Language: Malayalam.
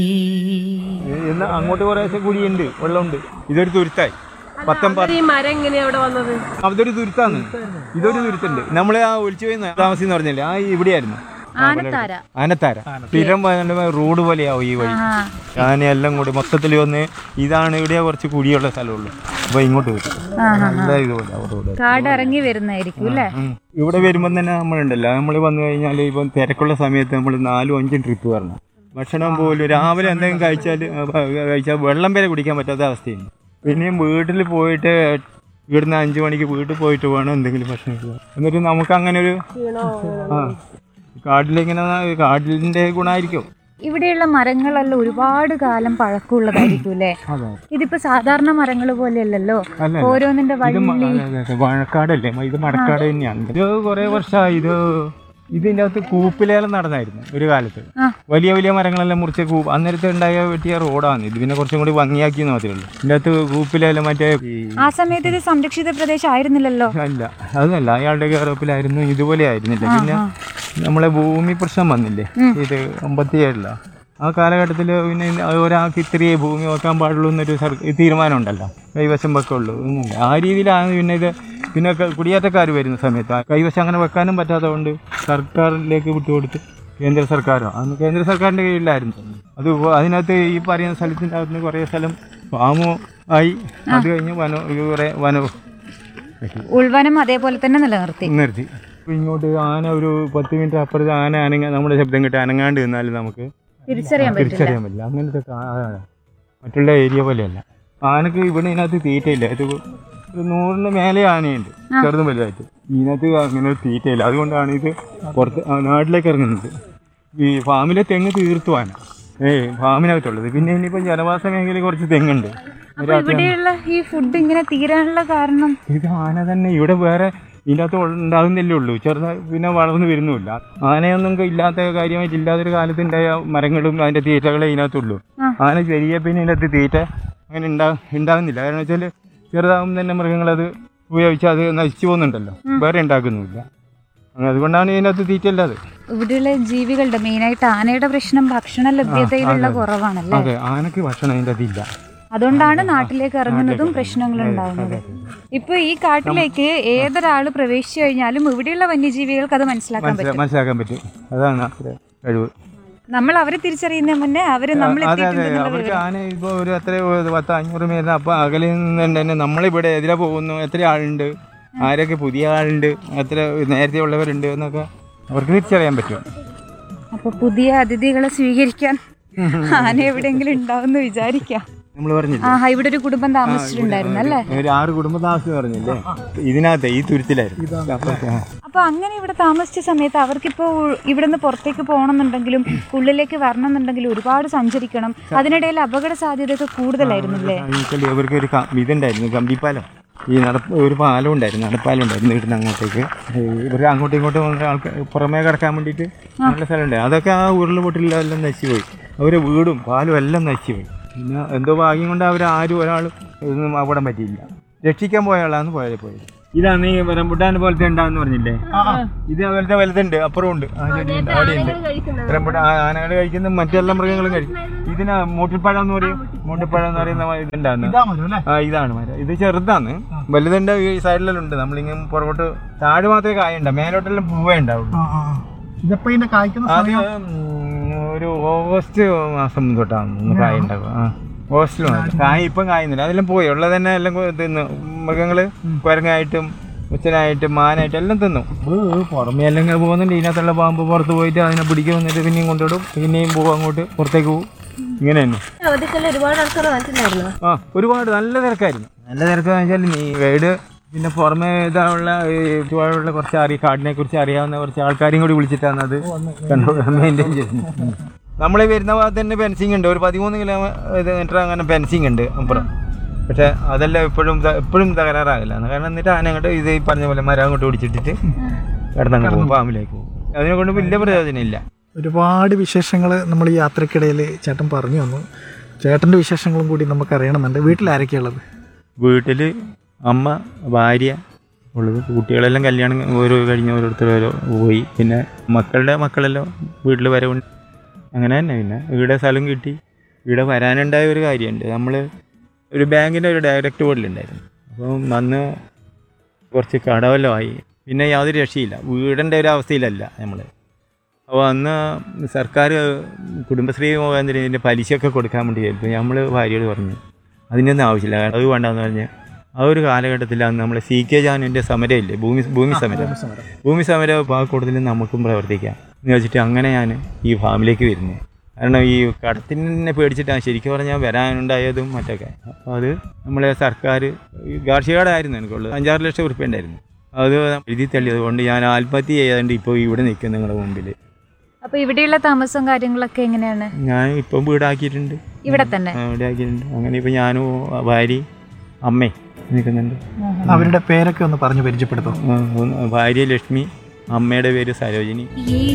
അങ്ങോട്ട് കുറേശ്ശെ കുഴിയുണ്ട്, വെള്ളമുണ്ട്. ഇതൊരു തുരുത്തായി. അതൊരു തുരുത്താന്ന്, ഇതൊരു തുരുത്തുണ്ട്. നമ്മള് ആ ഒലിച്ചു പോയി താമസിന്ന് പറഞ്ഞില്ലേ, ആ ഇവിടെയായിരുന്നു ആനത്താര. സ്ഥിരം റോഡ് പോലെയാവും ഈ വഴി. ആനയെല്ലാം കൂടി മൊത്തത്തിൽ വന്ന് ഇതാണ്. ഇവിടെ കുറച്ച് കുഴിയുള്ള സ്ഥലമുള്ളൂ. അപ്പൊ ഇങ്ങോട്ട് വരും. ഇവിടെ വരുമ്പോ തന്നെ നമ്മളുണ്ടല്ലോ, നമ്മൾ വന്നു കഴിഞ്ഞാൽ ഇപ്പം തിരക്കുള്ള സമയത്ത് നമ്മൾ 4-5 ട്രിപ്പ് വരണം. ഭക്ഷണം പോലും രാവിലെ എന്തെങ്കിലും കഴിച്ചാൽ വെള്ളം വരെ കുടിക്കാൻ പറ്റാത്ത അവസ്ഥയാണ്. പിന്നെയും വീട്ടിൽ പോയിട്ട് ഇവിടുന്ന് 5 മണിക്ക് വീട്ടിൽ പോയിട്ട് വേണം എന്തെങ്കിലും ഭക്ഷണം കഴിക്കുക. എന്നിട്ട് നമുക്ക് അങ്ങനെ ഒരു കാട്ടിലിങ്ങനെ കാട്ടിലിന്റെ ഗുണമായിരിക്കും. ഇവിടെയുള്ള മരങ്ങളെല്ലാം ഒരുപാട് കാലം പഴക്കമുള്ളതായിരിക്കും അല്ലേ? ഇതിപ്പോ സാധാരണ മരങ്ങൾ പോലെയല്ലല്ലോ, ഓരോന്നിന്റെ മഴക്കാടല്ലേ, ഇത് മഴക്കാട് തന്നെയാണ്. ഇത് കുറെ വർഷമായി. ഇതിൻ്റെ അകത്ത് കൂപ്പിലേലം നടന്നായിരുന്നു ഒരു കാലത്ത്. വലിയ വലിയ മരങ്ങളെല്ലാം മുറിച്ച അന്നേരത്തെ ഉണ്ടായ വെട്ടിയ റോഡാണ് ഇത്. പിന്നെ കുറച്ചും കൂടി ഭംഗിയാക്കി മാത്രമേ ഉള്ളൂ. ഇതിൻ്റെ അകത്ത് കൂപ്പിലേലം മറ്റേ ആ സമയത്ത് ഇത് സംരക്ഷിത പ്രദേശം ആയിരുന്നില്ലല്ലോ. അല്ല, അതൊന്നല്ല, അയാളുടെ കേറപ്പിലായിരുന്നു, ഇതുപോലെ ആയിരുന്നില്ല. പിന്നെ നമ്മളെ ഭൂമി പ്രശ്നം വന്നില്ലേ, ഇത് 57 ആ കാലഘട്ടത്തിൽ പിന്നെ ഒരാൾക്ക് ഇത്രയേ ഭൂമി വെക്കാൻ പാടുള്ളൂ എന്നൊരു തീരുമാനം ഉണ്ടല്ലോ, കൈവശം വെക്കുള്ളൂ എന്നല്ല. ആ രീതിയിലാണ് പിന്നെ ഇത്. പിന്നെ കുടിയേറ്റക്കാർ വരുന്ന സമയത്ത് കൈവശം അങ്ങനെ വെക്കാനും പറ്റാത്തതുകൊണ്ട് സർക്കാരിലേക്ക് വിട്ടുകൊടുത്ത് കേന്ദ്ര സർക്കാരോ, അന്ന് കേന്ദ്ര സർക്കാരിൻ്റെ കീഴിലായിരുന്നു അത്. അതിനകത്ത് ഈ പറയുന്ന സ്ഥലത്തിൻ്റെ അകത്ത് കുറേ സ്ഥലം ഫാമോ ആയി. അത് കഴിഞ്ഞ് കുറേ വനവും ഉൾവനം അതേപോലെ തന്നെ നിർത്തി. ഇങ്ങോട്ട് ആന ഒരു 10 മിനിറ്റ് അപ്പുറത്ത് ആന നമ്മുടെ ശബ്ദം കേട്ട് അനങ്ങാണ്ട് നിന്നാലും നമുക്ക് തിരിച്ചറിയാൻ പറ്റില്ല. അങ്ങനത്തെ മറ്റുള്ള ഏരിയ പോലെയല്ല. ആനക്ക് ഇവിടെ ഇതിനകത്ത് തീറ്റയില്ല. ഇത് 100-ന് മേലെ ആനയുണ്ട്, ചെറുതും വലുതായിട്ട്. ഇതിനകത്ത് അങ്ങനെ ഒരു തീറ്റയില്ല. അതുകൊണ്ടാണ് ഇത് പുറത്ത് നാട്ടിലേക്ക് ഇറങ്ങുന്നത്. ഈ ഫാമിലെ തെങ്ങ് തീർത്തു ആന ഫാമിനകത്തുള്ളത്. പിന്നെ ഇനിയിപ്പോൾ ജനവാസ മേഖലയിൽ കുറച്ച് തെങ്ങുണ്ട്. ഈ ഫുഡ് ഇങ്ങനെ തീരാനുള്ള കാരണം ഇത് ആന തന്നെ. ഇവിടെ വേറെ ഇതിനകത്ത് ഉണ്ടാകുന്നില്ലേ ഉള്ളൂ, ചെറുതായി പിന്നെ വളർന്നു വരുന്നുമില്ല. ആനയൊന്നും ഇല്ലാത്ത കാര്യമായിട്ട് ഇല്ലാത്തൊരു കാലത്തുണ്ടായ മരങ്ങളും അതിൻ്റെ തീറ്റകളെ ഇതിനകത്തുള്ളൂ. ആന ചെറിയ പിന്നെ ഇതിനകത്ത് തീറ്റ അങ്ങനെ ഉണ്ടാകുന്നില്ല. കാരണം വെച്ചാൽ ചെറുതാകുമ്പോൾ തന്നെ മൃഗങ്ങളത് ഉപയോഗിച്ച് അത് നശിച്ചു പോകുന്നുണ്ടല്ലോ, വേറെ ഉണ്ടാക്കുന്നുമില്ല. അതുകൊണ്ടാണ് ഇതിനകത്ത് തീറ്റ ഇല്ലാതെ. ഇവിടെയുള്ള ജീവികളുടെ മെയിനായിട്ട് ആനയുടെ പ്രശ്നം ഭക്ഷണ ലഭ്യതയിലുള്ള കുറവാണല്ലേ? അതെ, ആനക്ക് ഭക്ഷണം അതിൻ്റെ അതില്ല. അതുകൊണ്ടാണ് നാട്ടിലേക്ക് ഇറങ്ങുന്നതും പ്രശ്നങ്ങളും ഉണ്ടാകുന്നത്. ഇപ്പൊ ഈ കാട്ടിലേക്ക് ഏതൊരാൾ പ്രവേശിച്ചു കഴിഞ്ഞാലും ഇവിടെയുള്ള വന്യജീവികൾക്ക് അത് മനസ്സിലാക്കാൻ പറ്റും. അതാണ് കഴിവ്. നമ്മൾ അവരെ തിരിച്ചറിയുന്ന മുന്നേ അവര് അവർക്ക് ആന ഇപ്പൊ ഒരു എത്ര 100-500 മീറ്റർ അപ്പൊ അകലെ നിന്ന് തന്നെ നമ്മളിവിടെ എതിരെ പോകുന്നു, എത്ര ആളുണ്ട്, ആരൊക്കെ പുതിയ ആളുണ്ട്, എത്ര നേരത്തെ ഉള്ളവരുണ്ട് എന്നൊക്കെ അവർക്ക് തിരിച്ചറിയാൻ പറ്റും. അപ്പൊ പുതിയ അതിഥികളെ സ്വീകരിക്കാൻ ആന എവിടെയെങ്കിലും ഉണ്ടാവും വിചാരിക്കാം. നമ്മൾ പറഞ്ഞില്ലേ ഇവിടെ ഒരു കുടുംബം താമസിച്ചിട്ടുണ്ടായിരുന്നു അല്ലേ? 6 കുടുംബം താമസിച്ചു പറഞ്ഞില്ലേ, ഇതിനകത്ത് ഈ തുരുത്തിലായിരുന്നു. അപ്പൊ അങ്ങനെ ഇവിടെ താമസിച്ച സമയത്ത് അവർക്കിപ്പോ ഇവിടുന്ന് പുറത്തേക്ക് പോകണമെന്നുണ്ടെങ്കിലും ഉള്ളിലേക്ക് വരണമെന്നുണ്ടെങ്കിലും ഒരുപാട് സഞ്ചരിക്കണം. അതിനിടയിൽ അപകട സാധ്യതയൊക്കെ കൂടുതലായിരുന്നില്ലേ? ഇവർക്ക് ഒരു ഇതുണ്ടായിരുന്നു, കമ്പിപ്പാലം. ഒരു പാലം ഉണ്ടായിരുന്നു, നടപ്പാലം ഉണ്ടായിരുന്നു ഇവിടുന്ന് അങ്ങോട്ടേക്ക്. ഇവർക്ക് അങ്ങോട്ടും ഇങ്ങോട്ടും ആൾക്കാർ പുറമേ കിടക്കാൻ വേണ്ടിയിട്ട് നല്ല സ്ഥലമുണ്ട്. അതൊക്കെ ആ ഉരുളുപൊട്ടിലെല്ലാം നശിച്ചു പോയി. അവരെ വീടും പാലും എല്ലാം നശിച്ചു പോയി. പിന്നെ എന്തോ ഭാഗ്യം കൊണ്ട് ഒരാളും ഇതൊന്നും അപകടം പറ്റിയില്ല. രക്ഷിക്കാൻ പോയ ആളാന്ന് പോയത്. ഇതാണ് ഈ റംബുട്ടാൻ പോലത്തെ ഉണ്ടാന്ന് പറഞ്ഞില്ലേ, ഇത് പോലത്തെ വലുതുണ്ട്, അപ്പുറം ഉണ്ട്, അവിടെയുണ്ട്. റംബുട്ടാൻ ആനകൾ കഴിക്കുന്ന മറ്റെല്ലാ മൃഗങ്ങളും കഴിക്കും. ഇതിന് മൂട്ടിപ്പഴം എന്ന് പറയും. മൂട്ടിപ്പഴം എന്ന് പറയുന്ന ഇതുണ്ടാന്ന്. ഇതാണ് മരം. ഇത് ചെറുതാണ്, വലുതുണ്ട് ഈ സൈഡിലെല്ലാം ഉണ്ട്. നമ്മളിങ്ങനെ പുറകോട്ട് താഴെ മാത്രമേ കായുണ്ടാവും, മേലോട്ടെല്ലാം പൂവേ ഉണ്ടാവുള്ളൂ. ഒരു ഓഗസ്റ്റ് മാസം തൊട്ടാണ് കായ ഉണ്ടാവുക. ഓഗസ്റ്റിൽ കായ ഇപ്പം കായുന്നില്ല, അതെല്ലാം പോയി. ഉള്ളത് തന്നെ എല്ലാം തിന്നു. മൃഗങ്ങള് കുരങ്ങായിട്ടും ഉച്ചനായിട്ടും മാനായിട്ടും എല്ലാം തിന്നു. പുറമേ എല്ലാം പോകുന്നുണ്ട്. ഇതിനകത്തുള്ള പാമ്പ് പുറത്ത് പോയിട്ട് അതിനെ പിടിക്കും, വന്നിട്ട് പിന്നെയും കൊണ്ടുവിടും, പിന്നെയും പോകും, അങ്ങോട്ട് പുറത്തേക്ക് പോകും. ഇങ്ങനെ തന്നെ. ഒരുപാട് നല്ല തിരക്കായിരുന്നു. നല്ല തിരക്കെന്ന് വെച്ചാൽ നീ ഗൈഡ് പിന്നെ പുറമേ ഇതായുള്ള കുറച്ച് കാടിനെ കുറിച്ച് അറിയാവുന്ന കുറച്ച് ആൾക്കാരെയും കൂടി വിളിച്ചിട്ടാണ് അത് മെയിൻറ്റെയിൻ ചെയ്യുന്നത്. നമ്മൾ വരുന്ന ഭാഗത്ത് തന്നെ ഫെൻസിങ് ഉണ്ട്, ഒരു 13 കിലോമീറ്റർ അങ്ങനെ ഫെൻസിങ് ഉണ്ട് അപ്പുറം. പക്ഷെ അതെല്ലാം എപ്പോഴും തകരാറാകില്ല. കാരണം എന്നിട്ട് ആന അങ്ങോട്ട് ഇത് പറഞ്ഞ പോലെ മരം അങ്ങോട്ട് പിടിച്ചിട്ടിട്ട് കിടന്നങ്ങോട്ട് പോകും, ഫാമിലേക്ക് പോകും. അതിനെ കൊണ്ട് വലിയ പ്രയോജനമില്ല. ഒരുപാട് വിശേഷങ്ങൾ നമ്മൾ ഈ യാത്രക്കിടയിൽ ചേട്ടൻ പറഞ്ഞു തന്നു. ചേട്ടൻ്റെ വിശേഷങ്ങളും കൂടി നമുക്ക് അറിയണമെന്നുണ്ട്. വീട്ടിൽ ആരൊക്കെയുള്ളത്? വീട്ടിൽ അമ്മ, ഭാര്യ ഉള്ളത്. കുട്ടികളെല്ലാം കല്യാണം കഴിഞ്ഞ് ഓരോരുത്തർ പോയി. പിന്നെ മക്കളെല്ലാം വീട്ടിൽ വരവുണ്ട്. അങ്ങനെ തന്നെ. പിന്നെ ഇവിടെ സ്ഥലം കിട്ടി. ഇവിടെ വരാനുണ്ടായ ഒരു കാര്യമുണ്ട്. നമ്മൾ ഒരു ബാങ്കിൻ്റെ ഒരു ഡയറക്റ്റ് ബോർഡിലുണ്ടായിരുന്നു. അപ്പം അന്ന് കുറച്ച് കടവല്ലോ ആയി, പിന്നെ യാതൊരു രക്ഷയില്ല, വീടിൻ്റെ ഒരു അവസ്ഥയിലല്ല നമ്മൾ. അപ്പോൾ അന്ന് സർക്കാർ കുടുംബശ്രീ മുഖാന്തരം ഇതിൻ്റെ പലിശയൊക്കെ കൊടുക്കാൻ വേണ്ടി ആയിരുന്നു. നമ്മൾ ഭാര്യയോട് പറഞ്ഞു അതിനൊന്നും ആവശ്യമില്ല, അത് വേണ്ടെന്ന് പറഞ്ഞ് ആ ഒരു കാലഘട്ടത്തിലാണ് നമ്മൾ CK ജാനുവിൻ്റെ സമരമില്ലേ, ഭൂമി സമരം കൂടുതലും നമുക്കും പ്രവർത്തിക്കാം എന്ന് വെച്ചിട്ട് അങ്ങനെ ഞാൻ ഈ ഫാമിലേക്ക് വരുന്നത്. കാരണം ഈ കടത്തിനെ പേടിച്ചിട്ടാണ് ശരിക്കും പറഞ്ഞാൽ വരാനുണ്ടായതും മറ്റൊക്കെ. അപ്പോൾ അത് നമ്മളെ സർക്കാർ കാർഷിക കടമായിരുന്നു, എനിക്കുള്ളത് 5-6 ലക്ഷം ഉറുപ്പ്യ ഉണ്ടായിരുന്നു. അത് എഴുതി തള്ളിയത് കൊണ്ട് ഞാൻ ആത്മഹത്യ ചെയ്യാണ്ട് ഇപ്പോൾ ഇവിടെ നിൽക്കും നിങ്ങളുടെ മുമ്പിൽ. അപ്പൊ ഇവിടെയുള്ള താമസം കാര്യങ്ങളൊക്കെ എങ്ങനെയാണ്? ഞാൻ ഇപ്പം വീടാക്കിയിട്ടുണ്ട്, ഇവിടെ തന്നെ വീടാക്കിയിട്ടുണ്ട്. അങ്ങനെ ഇപ്പം ഞാനും ഭാര്യയും അമ്മയും നിൽക്കുന്നുണ്ട്. അവരുടെ പേരൊക്കെ ഒന്ന് പറഞ്ഞു പരിചയപ്പെടുത്തും. ഭാര്യ ലക്ഷ്മി, അമ്മയുടെ പേര് സരോജിനി.